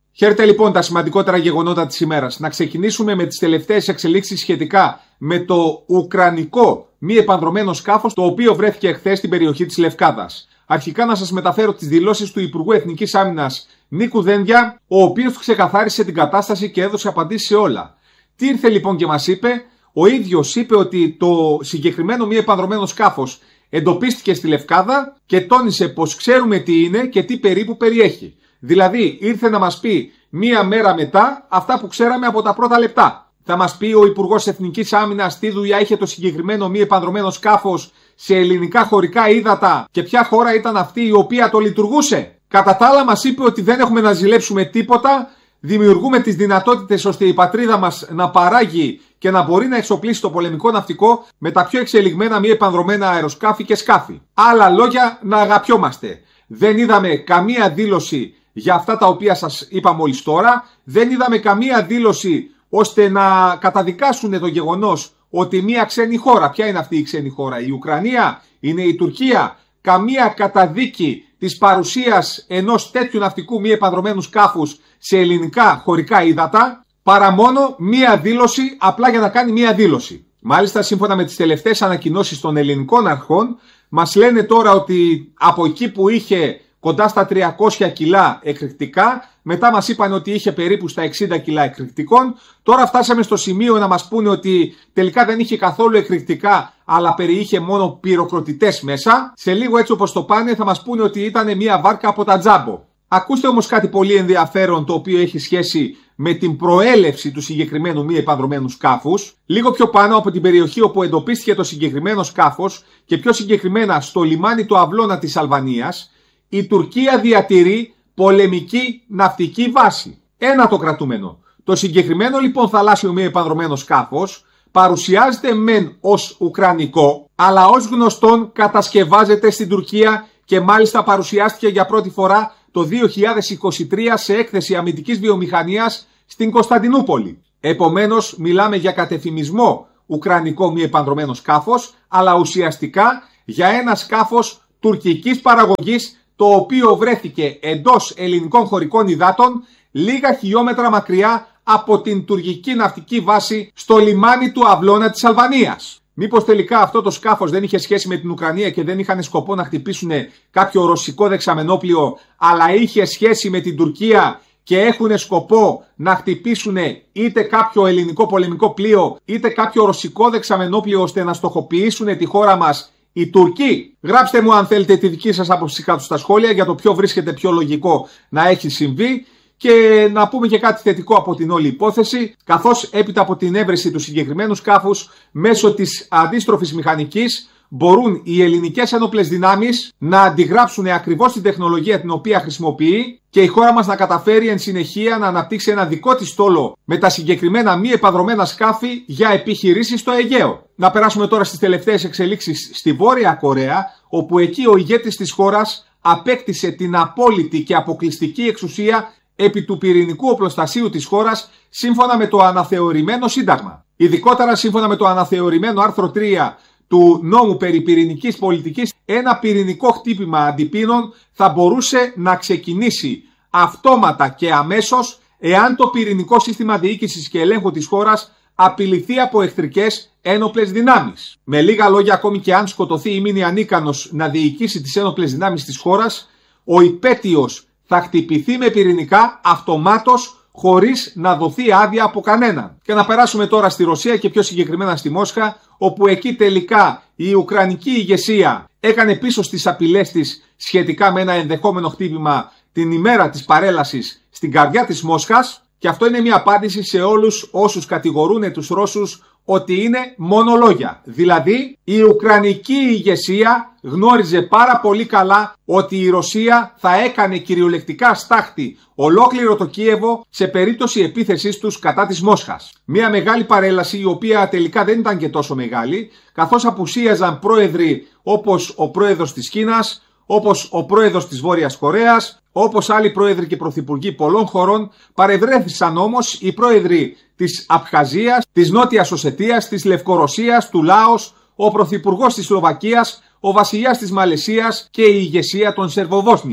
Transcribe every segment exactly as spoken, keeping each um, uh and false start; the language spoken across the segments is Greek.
Χαίρετε λοιπόν τα σημαντικότερα γεγονότα της ημέρας. Να ξεκινήσουμε με τις τελευταίες εξελίξεις σχετικά με το ουκρανικό μη επανδρωμένο σκάφος, το οποίο βρέθηκε εχθές στην περιοχή της Λευκάδας. Αρχικά να σας μεταφέρω τις δηλώσεις του Υπουργού Εθνικής Άμυνας Νίκου Δένδια, ο οποίος ξεκαθάρισε την κατάσταση και έδωσε απαντήσεις σε όλα. Τι ήρθε λοιπόν και μας είπε? Ο ίδιος είπε ότι το συγκεκριμένο μη επανδρωμένο σκάφος εντοπίστηκε στη Λευκάδα και τόνισε πως ξέρουμε τι είναι και τι περίπου περιέχει. Δηλαδή ήρθε να μας πει μία μέρα μετά αυτά που ξέραμε από τα πρώτα λεπτά. Θα μας πει ο Υπουργός Εθνικής Άμυνας τι δουλειά είχε το συγκεκριμένο μη επανδρωμένο σκάφος σε ελληνικά χωρικά ύδατα και ποια χώρα ήταν αυτή η οποία το λειτουργούσε. Κατά τα άλλα μας είπε ότι δεν έχουμε να ζηλέψουμε τίποτα, δημιουργούμε τις δυνατότητες ώστε η πατρίδα μας να παράγει και να μπορεί να εξοπλίσει το πολεμικό ναυτικό με τα πιο εξελιγμένα μη επανδρωμένα αεροσκάφη και σκάφη. Άλλα λόγια, να αγαπιόμαστε. Δεν είδαμε καμία δήλωση για αυτά τα οποία σας είπα μόλις τώρα, δεν είδαμε καμία δήλωση ώστε να καταδικάσουν το γεγονός ότι μια ξένη χώρα, ποια είναι αυτή η ξένη χώρα, η Ουκρανία, είναι η Τουρκία, καμία καταδίκη της παρουσίας ενός τέτοιου ναυτικού μη επανδρωμένου σκάφους σε ελληνικά χωρικά ύδατα, παρά μόνο μία δήλωση, απλά για να κάνει μία δήλωση. Μάλιστα, σύμφωνα με τις τελευταίες ανακοινώσεις των ελληνικών αρχών, μας λένε τώρα ότι από εκεί που είχε κοντά στα τριακόσια κιλά εκρηκτικά, μετά μας είπαν ότι είχε περίπου στα εξήντα κιλά εκρηκτικών, τώρα φτάσαμε στο σημείο να μας πούνε ότι τελικά δεν είχε καθόλου εκρηκτικά, αλλά περιείχε μόνο πυροκροτητές μέσα. Σε λίγο, έτσι όπως το πάνε, θα μας πούνε ότι ήταν μια βάρκα από τα Τζάμπο. Ακούστε όμως κάτι πολύ ενδιαφέρον, το οποίο έχει σχέση με την προέλευση του συγκεκριμένου μη επανδρωμένου σκάφους. Λίγο πιο πάνω από την περιοχή όπου εντοπίστηκε το συγκεκριμένο σκάφος και πιο συγκεκριμένα στο λιμάνι του Αυλώνα της Αλβανίας, η Τουρκία διατηρεί πολεμική ναυτική βάση. Ένα το κρατούμενο. Το συγκεκριμένο λοιπόν θαλάσσιο μη επανδρωμένο σκάφος παρουσιάζεται μεν ως ουκρανικό, αλλά ως γνωστόν κατασκευάζεται στην Τουρκία και μάλιστα παρουσιάστηκε για πρώτη φορά το δύο χιλιάδες είκοσι τρία σε έκθεση αμυντικής βιομηχανίας στην Κωνσταντινούπολη. Επομένως μιλάμε για κατεφημισμό ουκρανικό μη επανδρωμένο σκάφος, αλλά ουσιαστικά για ένα σκάφος τουρκικής παραγωγής, το οποίο βρέθηκε εντός ελληνικών χωρικών υδάτων λίγα χιλιόμετρα μακριά από την τουρκική ναυτική βάση στο λιμάνι του Αυλώνα της Αλβανίας. Μήπως τελικά αυτό το σκάφος δεν είχε σχέση με την Ουκρανία και δεν είχαν σκοπό να χτυπήσουν κάποιο ρωσικό δεξαμενόπλιο, αλλά είχε σχέση με την Τουρκία και έχουν σκοπό να χτυπήσουν είτε κάποιο ελληνικό πολεμικό πλοίο είτε κάποιο ρωσικό δεξαμενόπλιο ώστε να στοχοποιήσουν τη χώρα μας οι Τουρκοί? Γράψτε μου αν θέλετε τη δική σας άποψη κάτω στα σχόλια για το ποιο βρίσκεται πιο λογικό να έχει συμβεί. Και να πούμε και κάτι θετικό από την όλη υπόθεση, καθώς έπειτα από την έβρεση του συγκεκριμένου σκάφους μέσω της αντίστροφης μηχανικής μπορούν οι ελληνικές ένοπλες δυνάμεις να αντιγράψουν ακριβώς την τεχνολογία την οποία χρησιμοποιεί και η χώρα μας να καταφέρει εν συνεχεία να αναπτύξει ένα δικό της στόλο με τα συγκεκριμένα μη επανδρωμένα σκάφη για επιχειρήσεις στο Αιγαίο. Να περάσουμε τώρα στις τελευταίες εξελίξεις στη Βόρεια Κορέα, όπου εκεί ο ηγέτης της χώρας απέκτησε την απόλυτη και αποκλειστική εξουσία επί του πυρηνικού οπλοστασίου της χώρας σύμφωνα με το αναθεωρημένο σύνταγμα. Ειδικότερα σύμφωνα με το αναθεωρημένο άρθρο τρία του νόμου περί πυρηνικής πολιτικής, ένα πυρηνικό χτύπημα αντιπίνων θα μπορούσε να ξεκινήσει αυτόματα και αμέσως εάν το πυρηνικό σύστημα διοίκησης και ελέγχου της χώρας απειληθεί από εχθρικές ένοπλες δυνάμεις. Με λίγα λόγια, ακόμη και αν σκοτωθεί ή μείνει ανίκανος να διοικήσει τις ένοπλες δυνάμεις της χώρας, ο υπέτειος θα χτυπηθεί με πυρηνικά αυτομάτως χωρίς να δοθεί άδεια από κανέναν. Και να περάσουμε τώρα στη Ρωσία και πιο συγκεκριμένα στη Μόσχα, όπου εκεί τελικά η Ουκρανική ηγεσία έκανε πίσω στις απειλές της σχετικά με ένα ενδεχόμενο χτύπημα την ημέρα της παρέλασης στην καρδιά της Μόσχας, και αυτό είναι μια απάντηση σε όλους όσους κατηγορούν τους Ρώσους ότι είναι μόνο λόγια. Δηλαδή, η Ουκρανική ηγεσία γνώριζε πάρα πολύ καλά ότι η Ρωσία θα έκανε κυριολεκτικά στάχτη ολόκληρο το Κίεβο σε περίπτωση επίθεσής τους κατά της Μόσχας. Μια μεγάλη παρέλαση, η οποία τελικά δεν ήταν και τόσο μεγάλη, καθώς απουσίαζαν πρόεδροι όπως ο πρόεδρος της Κίνας, όπως ο πρόεδρος της Βόρειας Κορέας, όπως άλλοι πρόεδροι και πρωθυπουργοί πολλών χωρών. Παρευρέθησαν όμως οι πρόεδροι της Απχαζίας, της Νότιας Οσετίας, της Λευκορωσίας, του Λάος, ο πρωθυπουργός της Σλοβακίας, ο βασιλιάς της Μαλαισίας και η ηγεσία των Σερβοβόσνιων.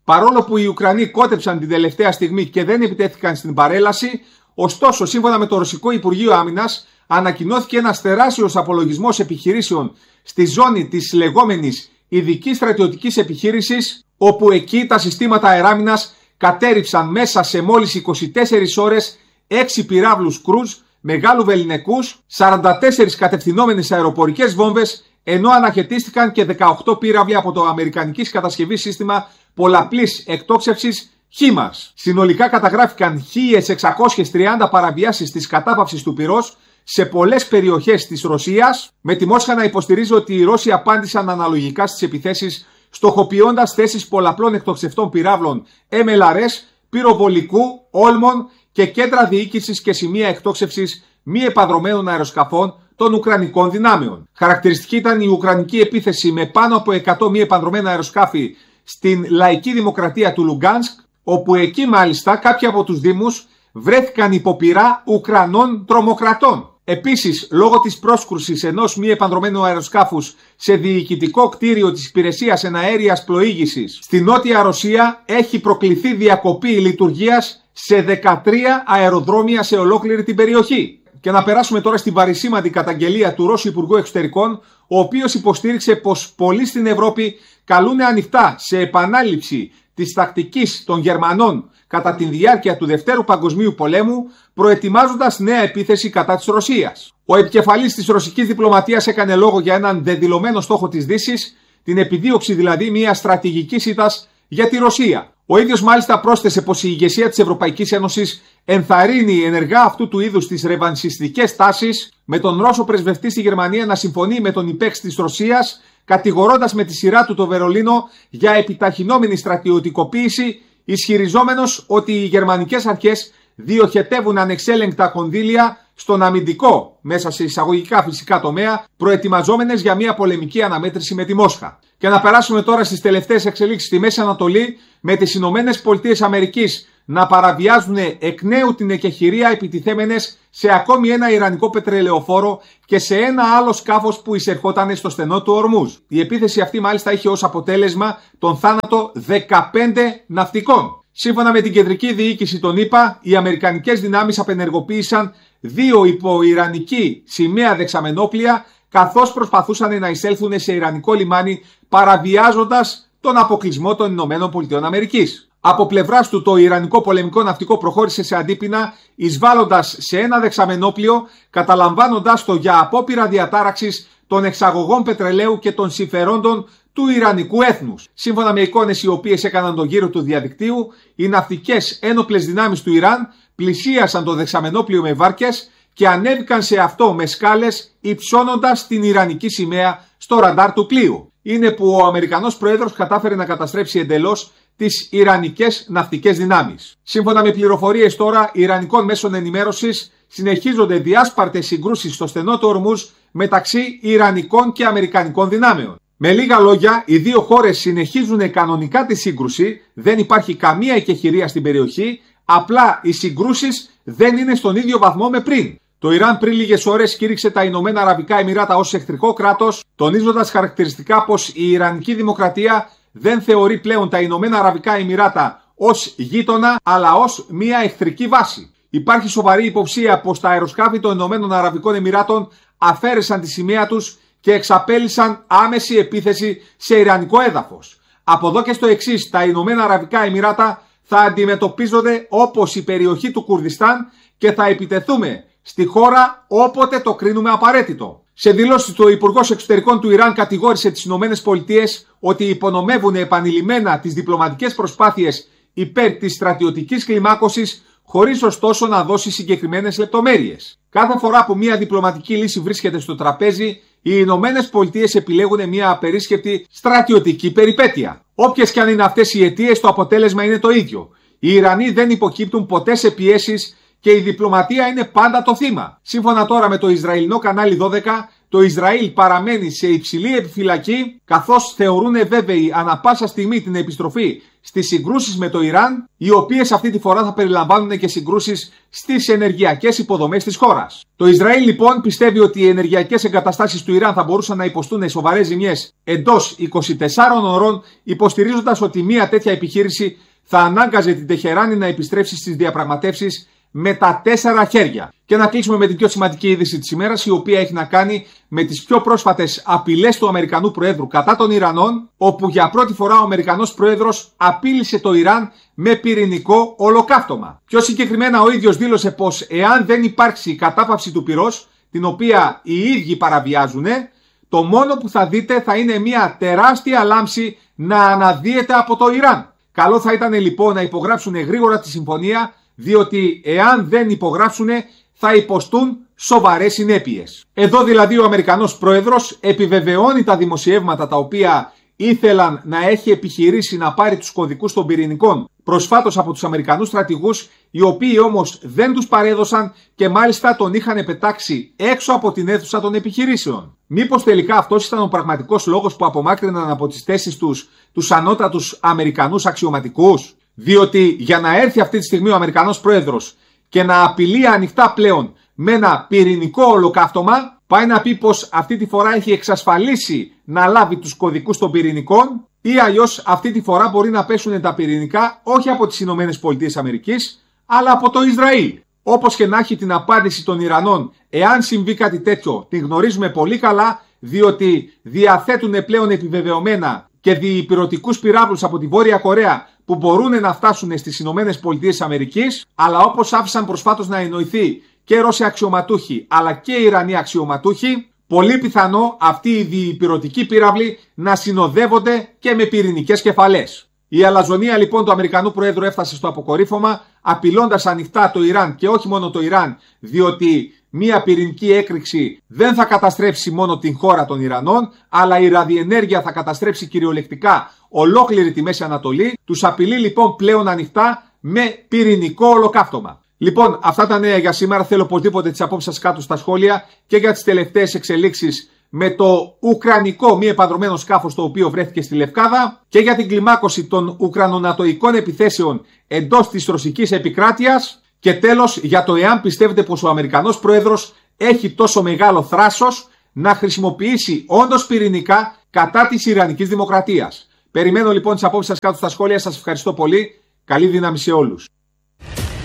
Παρόλο που οι Ουκρανοί κότεψαν την τελευταία στιγμή και δεν επιτέθηκαν στην παρέλαση, ωστόσο, σύμφωνα με το Ρωσικό Υπουργείο Άμυνας, ανακοινώθηκε ένας τεράστιος απολογισμός επιχειρήσεων στη ζώνη της λεγόμενης ειδικής στρατιωτικής επιχείρησης, όπου εκεί τα συστήματα αεράμυνας κατέρριψαν μέσα σε μόλις είκοσι τέσσερις ώρες έξι πυράβλους κρούζ μεγάλου βεληνικούς, σαράντα τέσσερις κατευθυνόμενες αεροπορικές βόμβες, ενώ αναχαιτίστηκαν και δεκαοκτώ πύραυλοι από το αμερικανικής κατασκευής σύστημα πολλαπλής εκτόξευσης χήμας. Συνολικά καταγράφηκαν χίλιες εξακόσιες τριάντα παραβιάσεις της κατάπαυσης του πυρός σε πολλές περιοχές της Ρωσίας, με τη Μόσχα να υποστηρίζει ότι οι Ρώσοι απάντησαν αναλογικά στις επιθέσεις, στοχοποιώντας θέσεις πολλαπλών εκτοξευτών πυράβλων εμ ελ αρ ες, πυροβολικού, όλμων και κέντρα διοίκησης και σημεία εκτόξευσης μη επανδρωμένων αεροσκαφών των Ουκρανικών δυνάμεων. Χαρακτηριστική ήταν η Ουκρανική επίθεση με πάνω από εκατό μη επανδρομένα αεροσκάφη στην λαϊκή δημοκρατία του Λουγκάνσκ, όπου εκεί μάλιστα κάποιοι από τους δήμους βρέθηκαν υπό πυρά Ουκρανών τρομοκρατών. Επίσης, λόγω της πρόσκρουσης ενός μη επανδρομένου αεροσκάφους σε διοικητικό κτίριο της υπηρεσίας εναέριας πλοήγησης στη Νότια Ρωσία, έχει προκληθεί διακοπή λειτουργίας σε δεκατρία αεροδρόμια σε ολόκληρη την περιοχή. Και να περάσουμε τώρα στην παρησίμαντη καταγγελία του Ρώσου Υπουργού Εξωτερικών, ο οποίος υποστήριξε πως πολλοί στην Ευρώπη καλούν ανοιχτά σε επανάληψη της τακτικής των Γερμανών κατά τη διάρκεια του Δευτέρου Παγκοσμίου Πολέμου, προετοιμάζοντας νέα επίθεση κατά της Ρωσίας. Ο επικεφαλής της ρωσικής διπλωματίας έκανε λόγο για έναν δεδηλωμένο στόχο της Δύσης, την επιδίωξη δηλαδή μιας στρατηγικής ήττας για τη Ρωσία. Ο ίδιος μάλιστα πρόσθεσε πως η ηγεσία της Ευρωπαϊκής Ένωσης ενθαρρύνει ενεργά αυτού του είδους τις ρεβανσιστικές τάσεις, με τον Ρώσο πρεσβευτή στη Γερμανία να συμφωνεί με τον υπέξ της Ρωσίας, κατηγορώντας με τη σειρά του το Βερολίνο για επιταχυνόμενη στρατιωτικοποίηση, ισχυριζόμενος ότι οι γερμανικές αρχές διοχετεύουν ανεξέλεγκτα κονδύλια στον αμυντικό, μέσα σε εισαγωγικά φυσικά τομέα, προετοιμαζόμενες για μια πολεμική αναμέτρηση με τη Μόσχα. Και να περάσουμε τώρα στις τελευταίες εξελίξεις στη Μέση Ανατολή, με τις Ηνωμένες Πολιτείες Αμερικής να παραβιάζουν εκ νέου την εκεχηρία επιτιθέμενες σε ακόμη ένα ιρανικό πετρελαιοφόρο και σε ένα άλλο σκάφος που εισερχόταν στο στενό του Ορμούζ. Η επίθεση αυτή μάλιστα είχε ως αποτέλεσμα τον θάνατο δεκαπέντε ναυτικών. Σύμφωνα με την κεντρική διοίκηση των ΗΠΑ, οι αμερικανικές δυνάμεις απενεργοποίησαν δύο υπό ιρανική σημαία δεξαμενόπλια, καθώς προσπαθούσαν να εισέλθουν σε ιρανικό λιμάνι, παραβιάζοντας τον αποκλεισμό των Ηνωμένων Πολιτειών Αμερικής. Από πλευράς του, το ιρανικό πολεμικό ναυτικό προχώρησε σε αντίπεινα, εισβάλλοντας σε ένα δεξαμενόπλιο, καταλαμβάνοντας το για απόπειρα διατάραξης των εξαγωγών πετρελαίου και των συμφερόντων του ιρανικού έθνους. Σύμφωνα με εικόνες οι οποίες έκαναν τον γύρο του διαδικτύου, οι ναυτικές ένοπλες δυνάμεις του Ιράν πλησίασαν το δεξαμενόπλιο με βάρκες και ανέβηκαν σε αυτό με σκάλες, υψώνοντας την ιρανική σημαία στο ραντάρ του πλοίου. Είναι που ο Αμερικανός Πρόεδρος κατάφερε να καταστρέψει εντελώς τις ιρανικές ναυτικές δυνάμεις. Σύμφωνα με πληροφορίες τώρα ιρανικών μέσων ενημέρωσης, συνεχίζονται διάσπαρτες συγκρούσεις στο στενό του Ορμούζ μεταξύ ιρανικών και αμερικανικών δυνάμεων. Με λίγα λόγια, οι δύο χώρες συνεχίζουν κανονικά τη σύγκρουση, δεν υπάρχει καμία εκεχηρία στην περιοχή, απλά οι συγκρούσεις δεν είναι στον ίδιο βαθμό με πριν. Το Ιράν πριν λίγες ώρες κήρυξε τα Ηνωμένα Αραβικά Εμιράτα ως εχθρικό κράτος, τονίζοντας χαρακτηριστικά πως η Ιρανική Δημοκρατία δεν θεωρεί πλέον τα Ηνωμένα Αραβικά Εμιράτα ως γείτονα, αλλά ως μια εχθρική βάση. Υπάρχει σοβαρή υποψία πως τα αεροσκάφη των Ηνωμένων Αραβικών Εμιράτων αφαίρεσαν τη σημαία τους και εξαπέλυσαν άμεση επίθεση σε ιρανικό έδαφος. Από εδώ και στο εξής, τα Ηνωμένα Αραβικά Εμιράτα θα αντιμετωπίζονται όπως η περιοχή του Κουρδιστάν και θα επιτεθούμε στη χώρα όποτε το κρίνουμε απαραίτητο. Σε δηλώσεις του, ο Υπουργός Εξωτερικών του Ιράν κατηγόρησε τις Ηνωμένες Πολιτείες ότι υπονομεύουν επανειλημμένα τις διπλωματικές προσπάθειες υπέρ της στρατιωτικής κλιμάκωσης, χωρίς ωστόσο να δώσει συγκεκριμένες λεπτομέρειες. Κάθε φορά που μια διπλωματική λύση βρίσκεται στο τραπέζι, οι Ηνωμένες Πολιτείες επιλέγουν μια απερίσκεπτη στρατιωτική περιπέτεια. Όποιες και αν είναι αυτές οι αιτίες, το αποτέλεσμα είναι το ίδιο. Οι Ιρανοί δεν υποκύπτουν ποτέ σε πιέσεις και η διπλωματία είναι πάντα το θύμα. Σύμφωνα τώρα με το Ισραηλινό κανάλι δώδεκα, το Ισραήλ παραμένει σε υψηλή επιφυλακή, καθώς θεωρούν βέβαιοι ανα πάσα στιγμή την επιστροφή στις συγκρούσεις με το Ιράν, οι οποίες αυτή τη φορά θα περιλαμβάνουν και συγκρούσεις στις ενεργειακές υποδομές της χώρας. Το Ισραήλ λοιπόν πιστεύει ότι οι ενεργειακές εγκαταστάσεις του Ιράν θα μπορούσαν να υποστούν σοβαρές ζημιές εντός είκοσι τεσσάρων ωρών, υποστηρίζοντας ότι μια τέτοια επιχείρηση θα ανάγκαζε την Τεχεράνη να επιστρέψει στις διαπραγματεύσεις με τα τέσσερα χέρια. Και να κλείσουμε με την πιο σημαντική είδηση της ημέρας, η οποία έχει να κάνει με τις πιο πρόσφατες απειλές του Αμερικανού Προέδρου κατά των Ιρανών, όπου για πρώτη φορά ο Αμερικανός Πρόεδρος απείλησε το Ιράν με πυρηνικό ολοκαύτωμα. Πιο συγκεκριμένα ο ίδιος δήλωσε πως εάν δεν υπάρξει κατάπαυση του πυρός, την οποία οι ίδιοι παραβιάζουν, το μόνο που θα δείτε θα είναι μια τεράστια λάμψη να αναδύεται από το Ιράν. Καλό θα ήταν λοιπόν να υπογράψουν γρήγορα τη συμφωνία, διότι εάν δεν υπογράψουν θα υποστούν σοβαρές συνέπειες. Εδώ δηλαδή ο Αμερικανός Πρόεδρος επιβεβαιώνει τα δημοσιεύματα τα οποία ήθελαν να έχει επιχειρήσει να πάρει τους κωδικούς των πυρηνικών προσφάτως από τους Αμερικανούς στρατηγούς, οι οποίοι όμως δεν τους παρέδωσαν και μάλιστα τον είχαν πετάξει έξω από την αίθουσα των επιχειρήσεων. Μήπως τελικά αυτός ήταν ο πραγματικός λόγος που απομάκρυναν από τις θέσεις τους τους ανώτατους Αμερικανούς αξιωματικούς? Διότι για να έρθει αυτή τη στιγμή ο Αμερικανός Πρόεδρος και να απειλεί ανοιχτά πλέον με ένα πυρηνικό ολοκαύτωμα, πάει να πει πως αυτή τη φορά έχει εξασφαλίσει να λάβει τους κωδικούς των πυρηνικών, ή αλλιώς αυτή τη φορά μπορεί να πέσουν τα πυρηνικά όχι από τις Ηνωμένες Πολιτείες Αμερικής, αλλά από το Ισραήλ. Όπως και να έχει, την απάντηση των Ιρανών, εάν συμβεί κάτι τέτοιο, την γνωρίζουμε πολύ καλά, διότι διαθέτουν πλέον επιβεβαιωμένα και διυπηρωτικούς πυράβλους από τη Βόρεια Κορέα που μπορούν να φτάσουν στις Ηνωμένες Πολιτείες Αμερικής, αλλά όπως άφησαν προσφάτως να εννοηθεί και Ρώσοι αξιωματούχοι αλλά και Ιρανοί αξιωματούχοι, πολύ πιθανό αυτοί οι διυπηρωτικοί πύραυλοι να συνοδεύονται και με πυρηνικές κεφαλές. Η αλαζονία λοιπόν του Αμερικανού Προέδρου έφτασε στο αποκορύφωμα, απειλώντας ανοιχτά το Ιράν, και όχι μόνο το Ιράν, διότι μία πυρηνική έκρηξη δεν θα καταστρέψει μόνο την χώρα των Ιρανών, αλλά η ραδιενέργεια θα καταστρέψει κυριολεκτικά ολόκληρη τη Μέση Ανατολή. Τους απειλεί λοιπόν πλέον ανοιχτά με πυρηνικό ολοκαύτωμα. Λοιπόν, αυτά τα νέα για σήμερα. Θέλω οπωσδήποτε τις απόψεις σας κάτω στα σχόλια και για τις τελευταίες εξελίξεις με το ουκρανικό μη επανδρωμένο σκάφος το οποίο βρέθηκε στη Λευκάδα και για την κλιμάκωση των ουκρανονατοικών επιθέσεων εντός της ρωσικής επικράτειας. Και τέλος, για το εάν πιστεύετε πως ο Αμερικανός Πρόεδρος έχει τόσο μεγάλο θράσος να χρησιμοποιήσει όντως πυρηνικά κατά της Ιρανικής Δημοκρατίας. Περιμένω λοιπόν τις απόψεις σας κάτω στα σχόλια. Σας ευχαριστώ πολύ. Καλή δύναμη σε όλους.